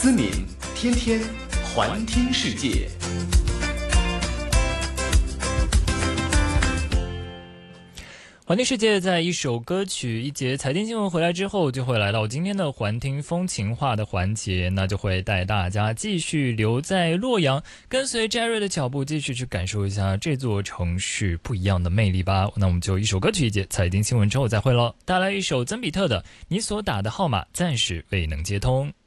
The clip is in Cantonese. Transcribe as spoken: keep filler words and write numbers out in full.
思敏，天天环听世界。 环听世界在一首歌曲、一节财经新闻回来之后，就会来到今天的环听风情话的环节，那就会带大家继续留在洛阳，跟随 Jerry 的脚步，继续去感受一下这座城市不一样的魅力吧。那我们就一首歌曲、一节财经新闻之后再会了，带来一首曾比特的《你所打的号码暂时未能接通》。